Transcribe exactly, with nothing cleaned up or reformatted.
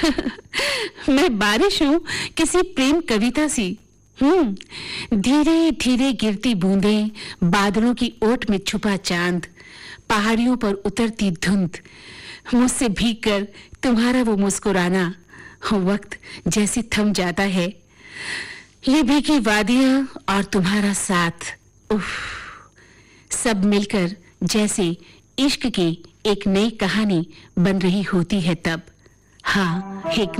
मैं बारिश हूँ किसी प्रेम कविता सी। हम्म धीरे धीरे गिरती बूंदें, बादलों की ओट में छुपा चांद, पहाड़ियों पर उतरती धुंध, मुझसे भीग कर तुम्हारा वो मुस्कुराना, वक्त जैसे थम जाता है। ये भीगी वादियां और तुम्हारा साथ, उफ, सब मिलकर जैसे इश्क की एक नई कहानी बन रही होती है तब। हाँ, एक